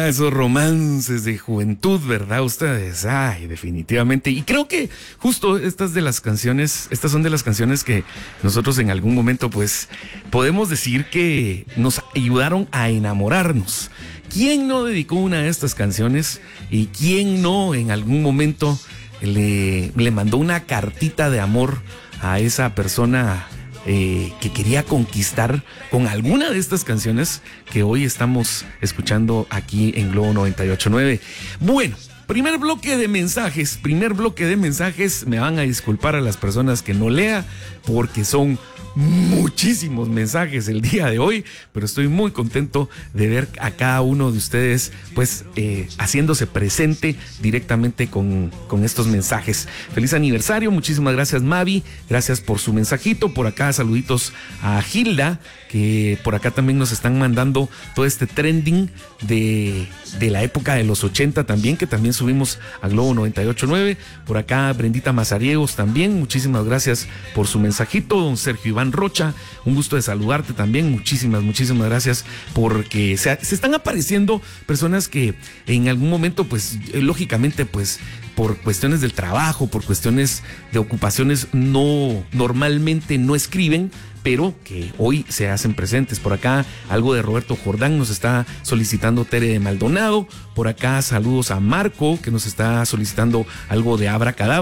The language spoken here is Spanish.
esos romances de juventud, ¿verdad? Ustedes, ay, definitivamente. Y creo que justo estas son de las canciones que nosotros en algún momento, pues, podemos decir que nos ayudaron a enamorarnos. ¿Quién no dedicó una de estas canciones? ¿Y quién no en algún momento le mandó una cartita de amor a esa persona que quería conquistar con alguna de estas canciones que hoy estamos escuchando aquí en Globo 98.9? Bueno, primer bloque de mensajes. Me van a disculpar a las personas que no lea porque son muchísimos mensajes el día de hoy, pero estoy muy contento de ver a cada uno de ustedes pues haciéndose presente directamente con estos mensajes. Feliz aniversario, muchísimas gracias Mavi, gracias por su mensajito. Por acá saluditos a Gilda, que por acá también nos están mandando todo este trending de la época de los 80 también, que también subimos a Globo 98.9. Por acá Brendita Mazariegos también, muchísimas gracias por su mensajito. Don Sergio Iván Rocha, un gusto de saludarte también, muchísimas gracias, porque se están apareciendo personas que en algún momento pues lógicamente pues por cuestiones del trabajo, por cuestiones de ocupaciones normalmente no escriben, pero que hoy se hacen presentes. Por acá algo de Roberto Jordán nos está solicitando Tere de Maldonado. Por acá saludos a Marco, que nos está solicitando algo de Abracadabra.